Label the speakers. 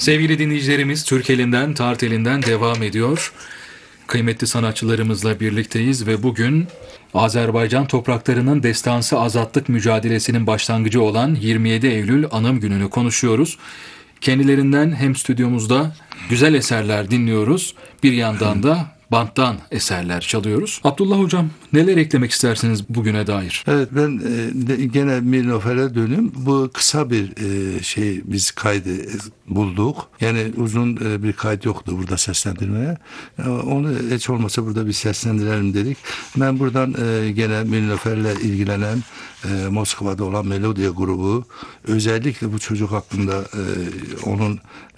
Speaker 1: Sevgili dinleyicilerimiz, Türk elinden, Tart elinden devam ediyor. Kıymetli sanatçılarımızla birlikteyiz ve bugün Azerbaycan topraklarının destansı azatlık mücadelesinin başlangıcı olan 27 Eylül Anım Günü'nü konuşuyoruz. Kendilerinden hem stüdyomuzda güzel eserler dinliyoruz, bir yandan da banttan eserler çalıyoruz. Abdullah Hocam, neler eklemek istersiniz bugüne dair?
Speaker 2: Evet, ben gene Mirnofer'e dönüm. Bu kısa bir biz kaydı bulduk. Yani uzun bir kayıt yoktu burada seslendirmeye. Onu hiç olmasa burada bir seslendirelim dedik. Ben buradan gene Mirnofer'le ilgilenen Moskova'da olan Melodiya grubu, özellikle bu çocuk hakkında onun